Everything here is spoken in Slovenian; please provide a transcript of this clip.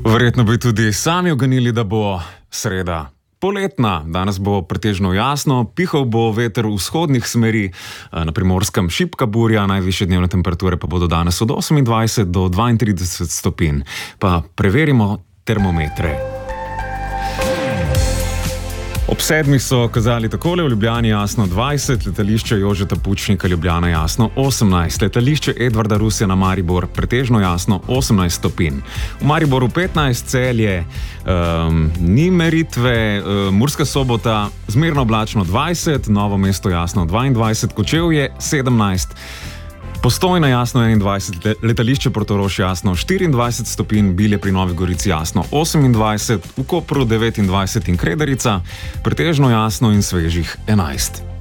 Verjetno bi tudi sami oganili, da bo sreda poletna. Danes bo pretežno jasno, pihal bo veter vzhodnih smeri, na Primorskem šibka burja, najvišje dnevne temperature pa bodo danes od 28 do 32 stopinj. Pa preverimo termometre. Ob 7 so kazali takole: v Ljubljani jasno 20, letališče Jožeta Pučnika Ljubljana jasno 18, letališče Edvarda Rusjana Maribor pretežno jasno 18 stopinj. V Mariboru 15, Celje ni meritve, Murska Sobota zmerno oblačno 20, Novo mesto jasno 22, Kočevje 17, Postojna jasno 21, letališče Portorož jasno 24 stopinj, Bilje pri Novi Gorici jasno 28, v Kopru 29 in Kredarica pretežno jasno in svežih 11.